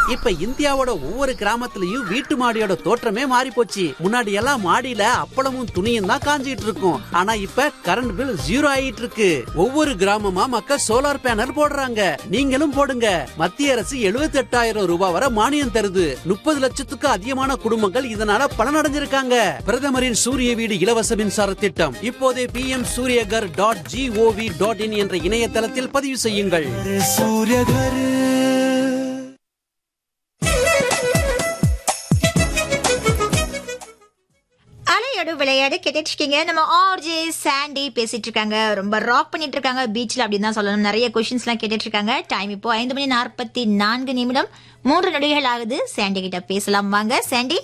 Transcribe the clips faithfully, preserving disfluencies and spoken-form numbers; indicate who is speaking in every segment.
Speaker 1: இப்ப இந்தியாவோட ஒவ்வொரு கிராமத்துலயும் வீட்டு மாடியோட தோற்றமே மாறி போச்சு. முன்னாடி எல்லாம் மாடியில அப்பளமும் துணியும் தான் காஞ்சிட்டு இருக்கும். ஆனா இப்ப கரண்ட் பில் ஜீரோ ஆயிட்டு இருக்கு. ஒவ்வொரு கிராமமா மக்கள் சோலார் பேனல் போடுறாங்க. நீங்களும் போடுங்க. மத்திய அரசு எழுபத்தி எட்டாயிரம் ரூபாய் வரை மானியம் தருது. முப்பது லட்சத்துக்கு அதிகமான குடும்பங்கள் இதனால பலனடைஞ்சிருக்காங்க. பிரதமரின் சூரிய வீடு இலவச மின்சார திட்டம் இப்போதே B M Surya Ghar dot gov dot in என்ற இணையதளத்தில் பதிவு செய்யுங்கள்.
Speaker 2: விளையாடு கேட்டுட்டு இருக்கீங்க. நம்ம ஆர்ஜே சாண்டி பேசிட்டு இருக்காங்க. ரொம்ப ராக் பண்ணிட்டு இருக்காங்க பீச்ல அப்படின்னு தான் சொல்லணும். நிறைய கொஸ்டின்ஸ் எல்லாம் கேட்டுட்டு இருக்காங்க. டைம் இப்போ ஐந்து மணி நாற்பத்தி நான்கு நிமிடம் மூன்று நொடிகள் ஆகுது. சாண்டி கிட்ட பேசலாம் வாங்க. சாண்டி,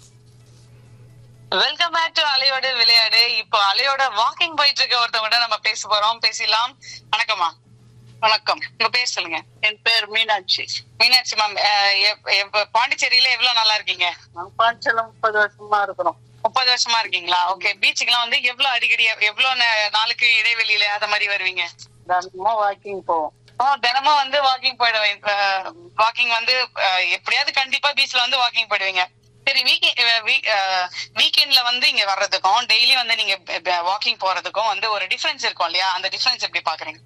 Speaker 3: வெல்கம் பேக் டு அலையோட விளையாடு. இப்போ அலையோட வாக்கிங் போயிட்டு இருக்க ஒருத்தவங்க நம்ம பேச போறோம். பேசலாம். வணக்கம்மா. வணக்கம். உங்க பேர் சொல்லுங்க.
Speaker 4: என் பேர் மீனாட்சி.
Speaker 3: மீனாட்சி மேம், பாண்டிச்சேரியில எவ்வளவு நல்லா இருக்கீங்க?
Speaker 4: பாண்டிச்சேரியில முப்பது வருஷமா இருக்கிறோம்.
Speaker 3: முப்பது வருஷமா இருக்கீங்களா? ஓகே. பீச்சுக்கு எல்லாம் வந்து எவ்வளவு அடிக்கடி எவ்வளவு நாளுக்கு இடைவெளியில அத மாதிரி வருவீங்க?
Speaker 4: தினமும் வாக்கிங் போவோம்.
Speaker 3: தினமும் வந்து வாக்கிங் போயிடுவேன். வாக்கிங் வந்து எப்படியாவது கண்டிப்பா பீச்ல வந்து வாக்கிங் போயிடுவீங்க. சரி, வீக்கெண்ட்ல வந்து இங்க வர்றதுக்கும் டெய்லி வந்து நீங்க வாக்கிங் போறதுக்கும் வந்து ஒரு டிஃபரன்ஸ் இருக்கும் இல்லையா? அந்த டிஃபரன்ஸ் எப்படி பாக்குறீங்க?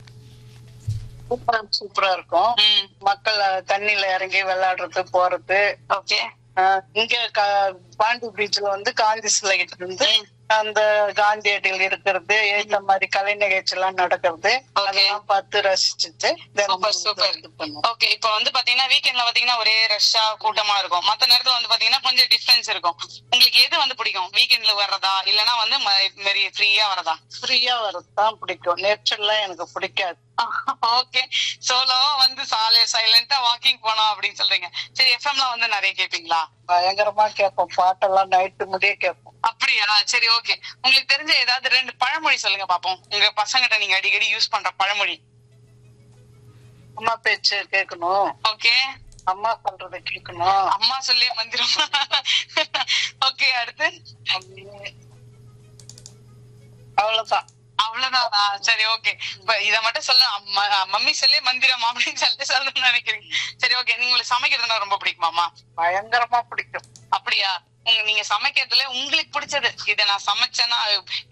Speaker 4: சூப்பரா இருக்கும். மக்கள் தண்ணியில இறங்கி விளையாடுறது போறது.
Speaker 3: ஓகே.
Speaker 4: இங்க பாண்டி பீச்ல வந்து காந்தி சிலை இருந்து அந்த காந்தியடிகள் இருக்கிறது, இந்த மாதிரி கலை நிகழ்ச்சி எல்லாம் நடக்கிறது அதெல்லாம் பார்த்து ரசிச்சுட்டு.
Speaker 3: ஓகே. இப்ப வந்து பாத்தீங்கன்னா வீக்கெண்ட்ல பாத்தீங்கன்னா ஒரே ரஷ்ஷா கூட்டமா இருக்கும். மத்த நேரத்துல வந்து பாத்தீங்கன்னா கொஞ்சம் டிஃபரன்ஸ் இருக்கும். உங்களுக்கு எது வந்து பிடிக்கும்? வீக்கெண்ட்ல வர்றதா இல்லன்னா வந்து ஃப்ரீயா வரதா?
Speaker 4: ஃப்ரீயா வரதான் பிடிக்கும். நேச்சர்லாம் எனக்கு பிடிக்காது.
Speaker 3: ஓகே. சோலோவா வந்து சைலண்டா வாக்கிங் போனோம் அப்படின்னு சொல்றீங்க. சரி, எஃப்எம்லாம் வந்து நிறைய கேப்பீங்களா?
Speaker 4: பயங்கரமா கேட்போம். பாட்டெல்லாம் நைட்டு முடிய கேட்போம்.
Speaker 3: அப்படியா? சரி, ஓகே. உங்களுக்கு தெரிஞ்ச ஏதாவது ரெண்டு பழமொழி சொல்லுங்க பாப்போம். உங்க பசங்கிட்ட நீங்க அடிக்கடி யூஸ் பண்ற பழமொழி.
Speaker 4: அம்மா பேச்சு கேட்கணும்.
Speaker 3: ஓகே.
Speaker 4: அம்மா சொல்றத கேட்கணும்.
Speaker 3: அம்மா சொல்லி மந்திரம். ஓகே, அடுத்து?
Speaker 4: அவ்வளவுதான்.
Speaker 3: அவ்வளவுதானா? சரி, ஓகே. இப்ப இத மட்டும் சொல்ல, மம்மி சொல்லி மந்திரம் அப்படின்னு சொல்லிட்டு சொல்லணும்னு நினைக்கிறீங்க. சரி, ஓகே. நீங்க உங்களுக்கு சமைக்கிறதுனா ரொம்ப பிடிக்குமாமா?
Speaker 4: பயங்கரமா பிடிக்கும்.
Speaker 3: அப்படியா? உங்க நீங்க சமைக்கிறதுல உங்களுக்கு பிடிச்சது, இத நான் சமைச்சேன்னா